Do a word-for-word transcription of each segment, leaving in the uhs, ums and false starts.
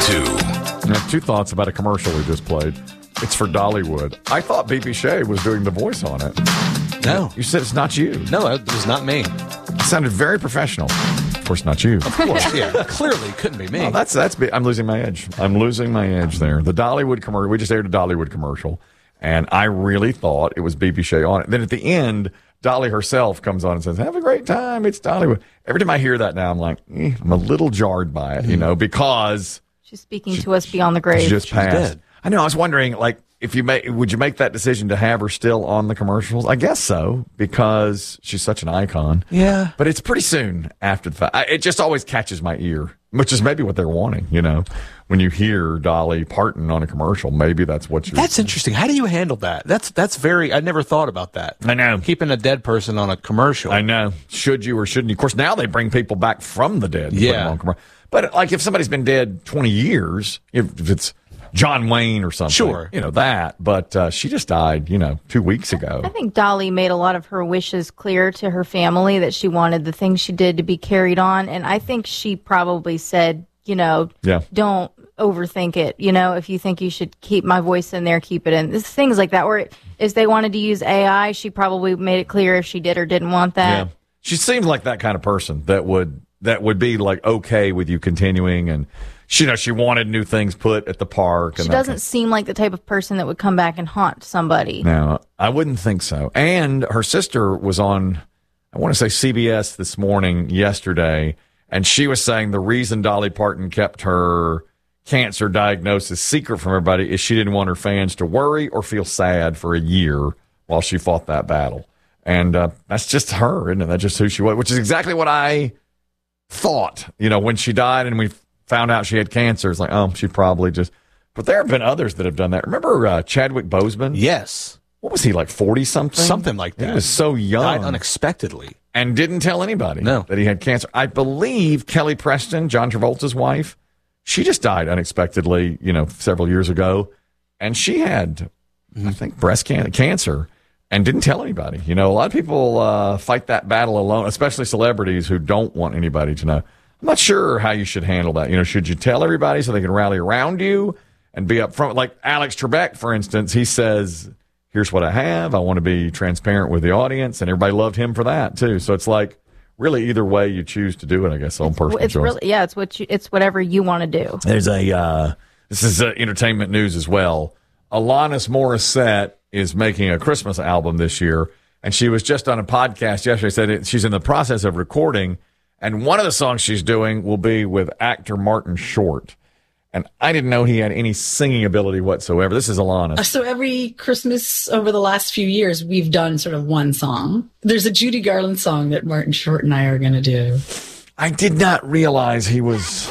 two. I have two thoughts about a commercial we just played. It's for Dollywood. I thought B B Shea was doing the voice on it. No. You said it's not you. No, it was not me. It sounded very professional. Of course, not you. Of course, yeah. Clearly, couldn't be me. Well, that's that's. Big. I'm losing my edge. I'm losing my edge there. The Dollywood commercial. We just aired a Dollywood commercial, and I really thought it was B B Shea on it. Then at the end, Dolly herself comes on and says, "Have a great time. It's Dollywood." Every time I hear that now, I'm like, eh, I'm a little jarred by it, you know, because she's speaking she, to us beyond the grave. She just She's passed. Dead. I know. I was wondering, like, if you make, would you make that decision to have her still on the commercials? I guess so, because she's such an icon. Yeah. But it's pretty soon after the fact. I, it just always catches my ear, which is maybe what they're wanting, you know. When you hear Dolly Parton on a commercial, maybe that's what you're... That's interesting. How do you handle that? That's that's very... I never thought about that. I know. Keeping a dead person on a commercial. I know. Should you or shouldn't you? Of course, now they bring people back from the dead. And Yeah. put them on commercial. But, like, if somebody's been dead twenty years, if, if it's John Wayne or something, Sure. you know, that. But uh, she just died, you know, two weeks ago. I think Dolly made a lot of her wishes clear to her family that she wanted the things she did to be carried on. And I think she probably said, you know, Yeah. don't overthink it. You know, if you think you should keep my voice in there, keep it in. This, things like that. Or if they wanted to use A I, she probably made it clear if she did or didn't want that. Yeah. She seemed like that kind of person that would that would be like okay with you continuing, and she, you know, she wanted new things put at the park. And She that doesn't kind of- seem like the type of person that would come back and haunt somebody. No, I wouldn't think so. And her sister was on, I want to say C B S this morning, yesterday, and she was saying the reason Dolly Parton kept her cancer diagnosis secret from everybody is she didn't want her fans to worry or feel sad for a year while she fought that battle. And uh, that's just her, isn't it? That's just who she was, which is exactly what I thought. You know, when she died and we found out she had cancer, it's like, oh, she probably just... But there have been others that have done that. Remember uh, Chadwick Boseman? Yes. What was he, like forty-something? Something like that. He was so young. Died unexpectedly. And didn't tell anybody No. that he had cancer. I believe Kelly Preston, John Travolta's wife, she just died unexpectedly, you know, several years ago. And she had, I think, breast can- cancer and didn't tell anybody. You know, a lot of people uh, fight that battle alone, especially celebrities who don't want anybody to know. I'm not sure how you should handle that. You know, should you tell everybody so they can rally around you and be up front? Like Alex Trebek, for instance, he says, here's what I have. I want to be transparent with the audience. And everybody loved him for that, too. So it's like, really, either way you choose to do it, I guess, on personal It's choice. really, yeah, it's what you, it's whatever you want to do. There's a, uh, this is uh, entertainment news as well. Alanis Morissette is making a Christmas album this year, and she was just on a podcast yesterday, said it, she's in the process of recording, and one of the songs she's doing will be with actor Martin Short. And I didn't know he had any singing ability whatsoever. This is Alanis. So every Christmas over the last few years, we've done sort of one song. There's a Judy Garland song that Martin Short and I are going to do. I did not realize he was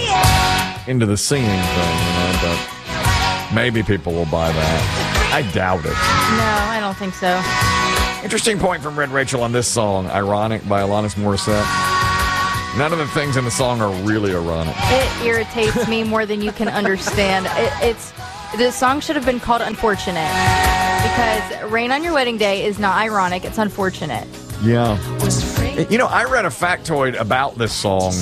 into the singing thing, you know, but maybe people will buy that. I doubt it. No, I don't think so. Interesting point from Red Rachel on this song, Ironic by Alanis Morissette. None of the things in the song are really ironic. It irritates me more than you can understand. It, it's the song should have been called Unfortunate because Rain on Your Wedding Day is not ironic, it's unfortunate. Yeah. You know, I read a factoid about this song,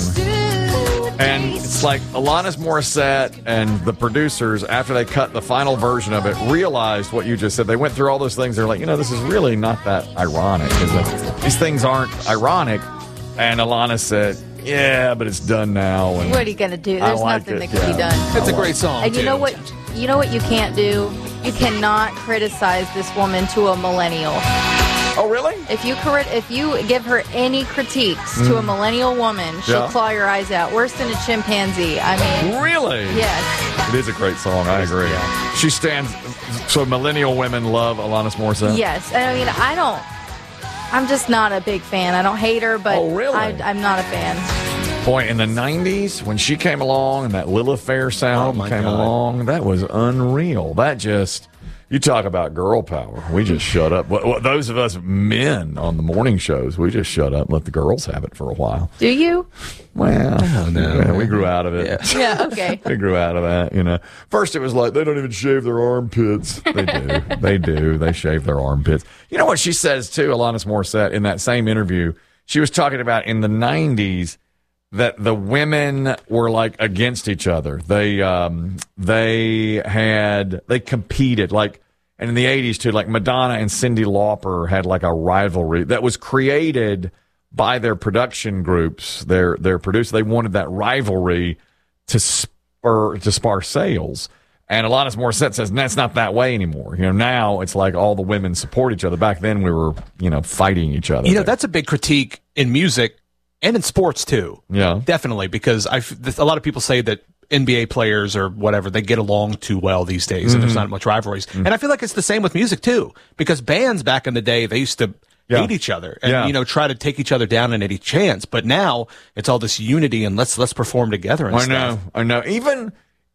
and it's like Alanis Morissette and the producers, after they cut the final version of it, realized what you just said. They went through all those things. They're like, you know, this is really not that ironic. Is it? These things aren't ironic. And Alanis said, yeah, but it's done now. And What are you going to do? I There's like nothing it, that can yeah. be done. It's a great song, And you too. know what? You know what you can't do? You cannot criticize this woman to a millennial. Oh, really? If you crit- if you give her any critiques to a millennial woman, she'll Yeah. claw your eyes out. Worse than a chimpanzee. I mean, Really? yes. It is a great song. I agree. She stands. So millennial women love Alanis Morissette. Yes. And I mean, I don't. I'm just not a big fan. I don't hate her, but Oh, really? I, I'm not a fan. Boy, in the nineties, when she came along and that Lilith Fair sound Oh, my came God. along, that was unreal. That just, you talk about girl power. We just shut up. Well, well, those of us men on the morning shows, we just shut up and let the girls have it for a while. Do you? Well, no. yeah, we grew out of it. Yeah. Yeah, okay. We grew out of that, you know. First, it was like, they don't even shave their armpits. They do. They do. They shave their armpits. You know what she says, too, Alanis Morissette, in that same interview? She was talking about in the nineties, that the women were like against each other. They um, they had they competed like, and in the eighties too, like Madonna and Cyndi Lauper had like a rivalry that was created by their production groups. Their their producers, they wanted that rivalry to spur to spur sales. And Alanis Morissette says that's not that way anymore. You know, now it's like all the women support each other. Back then we were, you know, fighting each other. You know, there. that's a big critique in music and in sports too. Yeah, definitely, because I a lot of people say that N B A players or whatever, they get along too well these days, mm-hmm. and there's not much rivalries. Mm-hmm. And I feel like it's the same with music too, because bands back in the day, they used to yeah. hate each other and, yeah. you know, try to take each other down at any chance. But now it's all this unity and let's, let's perform together and I stuff. know, I know. Even,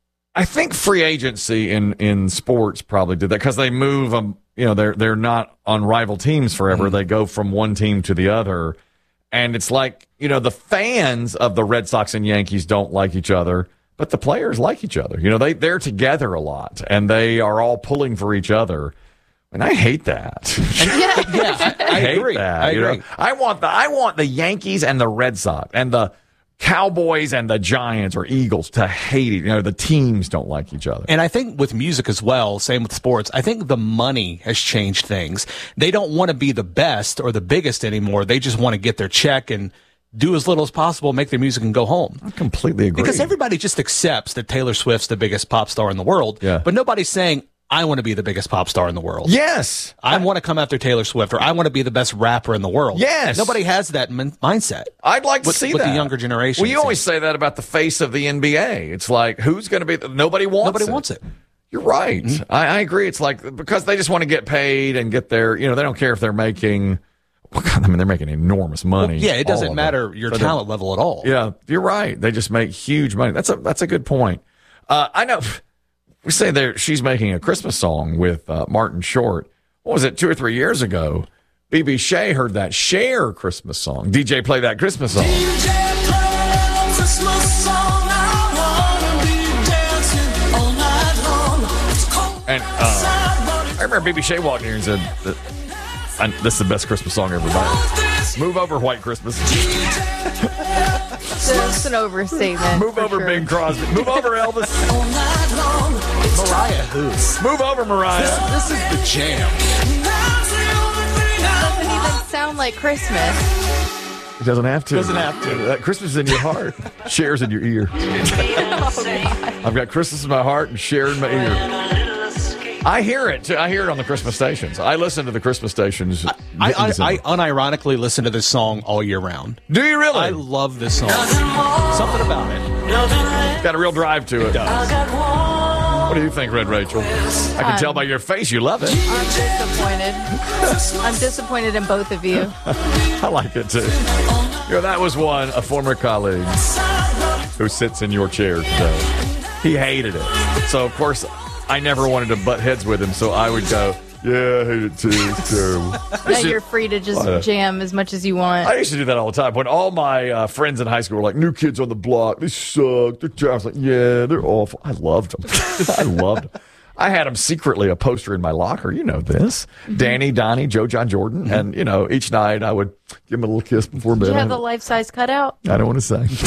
I think free agency in, in sports probably did that because they move them, you know, they're, they're not on rival teams forever. Mm-hmm. They go from one team to the other. And it's like, you know, the fans of the Red Sox and Yankees don't like each other, but the players like each other. You know, they, they're together a lot and they are all pulling for each other. And I hate that. yeah, yeah I, I, I hate agree. that. I you agree. know? I want the I want the Yankees and the Red Sox and the Cowboys and the Giants or Eagles to hate it. You know, the teams don't like each other. And I think with music as well, same with sports, I think the money has changed things. They don't want to be the best or the biggest anymore. They just want to get their check and do as little as possible, make their music and go home. I completely agree. Because everybody just accepts that Taylor Swift's the biggest pop star in the world, yeah. but nobody's saying, I want to be the biggest pop star in the world. Yes. I, I want to come after Taylor Swift, or I want to be the best rapper in the world. Yes. Nobody has that min- mindset. I'd like to with, see with that. the younger generation. Well, you always say that about the face of the N B A. It's like, who's going to be, the, nobody wants Nobody it. wants it. You're right. Mm-hmm. I, I agree. It's like, because they just want to get paid and get their, you know, they don't care if they're making, well, God, I mean, they're making enormous money. Well, yeah, it doesn't matter it. your so talent level at all. Yeah, you're right. They just make huge money. That's a, that's a good point. Uh, I know. We say there she's making a Christmas song with uh, Martin Short. What was it, two or three years ago? B B Shea heard that Cher Christmas song. D J play that Christmas song. D J play a Christmas song. I wanna be dancing all night long. It's cold and uh, I remember B B Shea walking here and said, "This is the best Christmas song ever done." Move over, White Christmas. That's an overstatement. Move over, sure. Bing Crosby. Move over, Elvis. Mariah who? Move over, Mariah. This, this is the jam. It doesn't even sound like Christmas. It doesn't have to. Doesn't have to. That Christmas is in your heart. Cher's in your ear. Oh, I've got Christmas in my heart and Cher in my ear. I hear it. I hear it on the Christmas stations. I listen to the Christmas stations. I, I, I unironically listen to this song all year round. Do you really? I love this song. Something about it. Got a real drive to it. It does. What do you think, Red Rachel? I can Um, tell by your face you love it. I'm disappointed. I'm disappointed in both of you. I like it too. You know, that was one, a former colleague who sits in your chair today. He hated it. So, of course, I never wanted to butt heads with him, so I would go, yeah, I hate it too. It's terrible. Now you're free to just uh, jam as much as you want. I used to do that all the time. When all my uh, friends in high school were like, new kids on the block, they suck. They're terrible. I was like, yeah, they're awful. I loved them. I loved them. I had them secretly a poster in my locker. You know this. Mm-hmm. Danny, Donnie, Joe, John, Jordan. Mm-hmm. And, you know, each night I would give them a little kiss before bed. Do you have the life-size cutout? I don't want to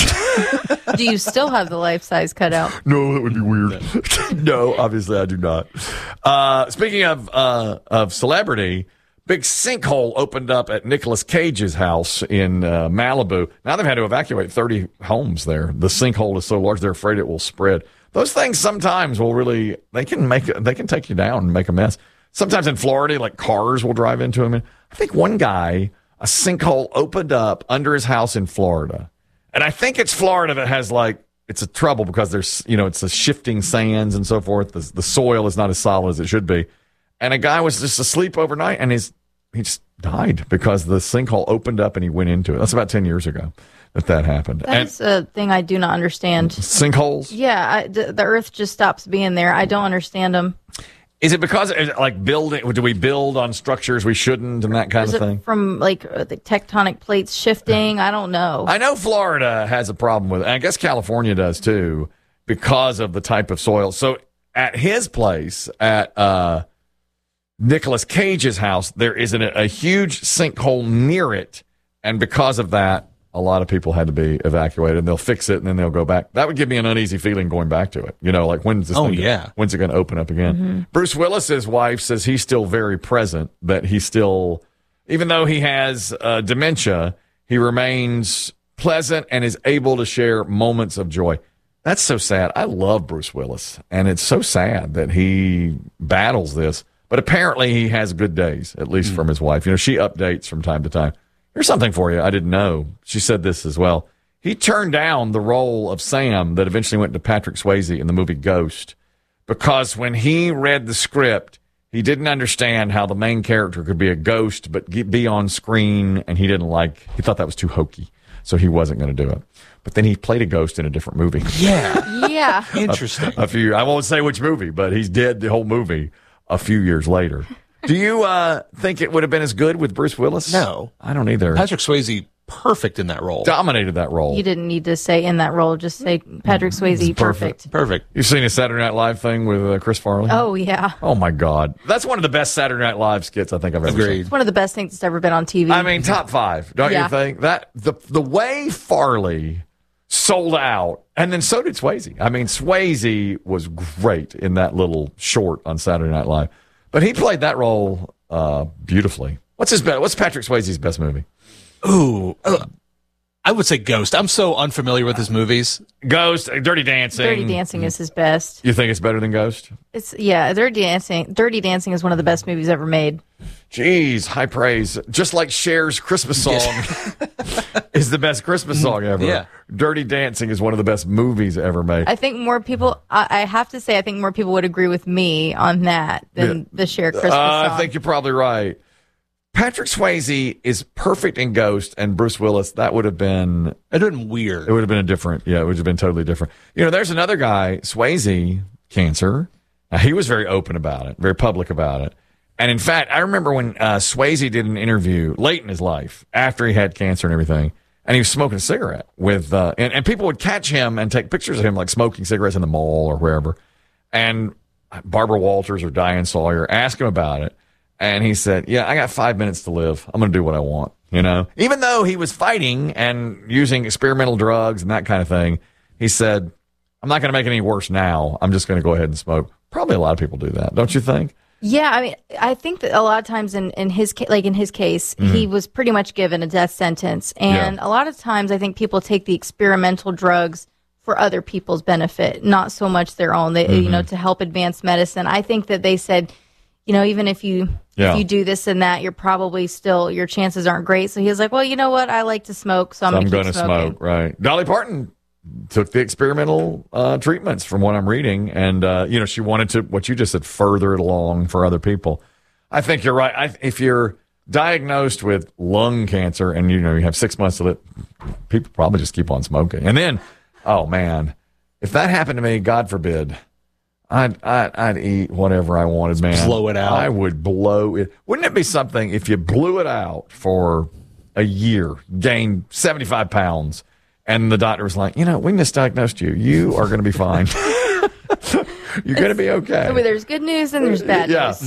say. Do you still have the life-size cutout? No, that would be weird. No, obviously I do not. Uh, speaking of uh, of celebrity, big sinkhole opened up at Nicolas Cage's house in uh, Malibu. Now they've had to evacuate thirty homes there. The sinkhole is so large they're afraid it will spread. Those things sometimes will really, they can make, they can take you down and make a mess. Sometimes in Florida, like cars will drive into them. And I think one guy, a sinkhole opened up under his house in Florida. And I think it's Florida that has like, it's a trouble because there's, you know, it's the shifting sands and so forth. The, the soil is not as solid as it should be. And a guy was just asleep overnight and his, he just died because the sinkhole opened up and he went into it. That's about ten years ago that that happened. That and is a thing I do not understand. Sinkholes? Yeah, I, the, the earth just stops being there. I don't understand them. Is it because, like, building, do we build on structures we shouldn't and that kind Is of it thing? from, like, uh, the tectonic plates shifting? I don't know. I know Florida has a problem with it. And I guess California does too because of the type of soil. So at his place, at uh, Nicolas Cage's house, there is an, a huge sinkhole near it. And because of that, a lot of people had to be evacuated, and they'll fix it, and then they'll go back. That would give me an uneasy feeling going back to it. You know, like when's this? Oh, thing yeah. Gonna, when's it going to open up again? Mm-hmm. Bruce Willis's wife says he's still very present, but he's still, even though he has uh, dementia, he remains pleasant and is able to share moments of joy. That's so sad. I love Bruce Willis, and it's so sad that he battles this. But apparently he has good days, at least mm. from his wife. You know, she updates from time to time. Here's something for you I didn't know. She said this as well. He turned down the role of Sam that eventually went to Patrick Swayze in the movie Ghost because when he read the script, he didn't understand how the main character could be a ghost but be on screen, and he didn't like, he thought that was too hokey, so he wasn't going to do it. But then he played a ghost in a different movie. Yeah. Yeah. Interesting. A, a few, I won't say which movie, but he's dead the whole movie a few years later. Do you uh, think it would have been as good with Bruce Willis? No. I don't either. Patrick Swayze, perfect in that role. Dominated that role. You didn't need to say in that role. Just say Patrick Swayze, perfect. Perfect. You've seen a Saturday Night Live thing with uh, Chris Farley? Oh, yeah. Oh, my God. That's one of the best Saturday Night Live skits I think I've ever Agreed. seen. It's one of the best things that's ever been on T V. I mean, top five, don't Yeah. you think? That the the way Farley sold out, and then so did Swayze. I mean, Swayze was great in that little short on Saturday Night Live. But he played that role uh, beautifully. What's his best? What's Patrick Swayze's best movie? Ooh, uh, I would say Ghost. I'm so unfamiliar with his movies. Ghost, Dirty Dancing. Dirty Dancing is his best. You think it's better than Ghost? It's yeah, Dirty Dancing. Dirty Dancing is one of the best movies ever made. Jeez, high praise. Just like Cher's Christmas song is the best Christmas song ever. Yeah. Dirty Dancing is one of the best movies ever made. I think more people. I, I have to say, I think more people would agree with me on that than Yeah. the Cher Christmas Uh, song. I think you're probably right. Patrick Swayze is perfect in Ghost, and Bruce Willis, that would have been, It would have been weird. it would have been a different, yeah, it would have been totally different. You know, there's another guy, Swayze, cancer. Now, he was very open about it, very public about it. And in fact, I remember when uh, Swayze did an interview late in his life, after he had cancer and everything, and he was smoking a cigarette with, uh, and, and people would catch him and take pictures of him, like smoking cigarettes in the mall or wherever. And Barbara Walters or Diane Sawyer asked him about it. And he said, yeah, I got five minutes to live. I'm going to do what I want, you know? Even though he was fighting and using experimental drugs and that kind of thing, he said, I'm not going to make it any worse now. I'm just going to go ahead and smoke. Probably a lot of people do that, don't you think? Yeah, I mean, I think that a lot of times in, in his ca- like in his case, Mm-hmm. he was pretty much given a death sentence, and Yeah. a lot of times I think people take the experimental drugs for other people's benefit, not so much their own. They, Mm-hmm. you know, to help advance medicine. I think that they said, you know, even if you Yeah. if you do this and that, you're probably still your chances aren't great. So he was like, well, you know what, I like to smoke, so I'm, So I'm going going to to smoke, right? Dolly Parton took the experimental uh, treatments from what I'm reading. And, uh, you know, she wanted to, what you just said, further it along for other people. I think you're right. I, if you're diagnosed with lung cancer and, you know, you have six months to live, people probably just keep on smoking. And then, oh, man, if that happened to me, God forbid, I'd, I'd, I'd eat whatever I wanted, man. Blow it out. I would blow it. Wouldn't it be something if you blew it out for a year, gained seventy-five pounds, and the doctor was like, you know, we misdiagnosed you. You are going to be fine. You're going to be okay. There's good news and there's bad Yeah. news.